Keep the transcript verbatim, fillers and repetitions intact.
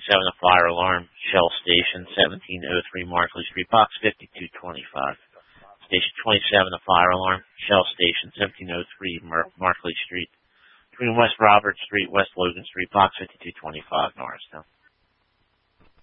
twenty-seven, a fire alarm. Shell Station, seventeen oh three Markley Street, box fifty-two twenty-five. Station twenty-seven, a fire alarm. Shell Station, seventeen oh three Mar- Markley Street, between West Robert Street, West Logan Street, box fifty-two twenty-five, Norristown.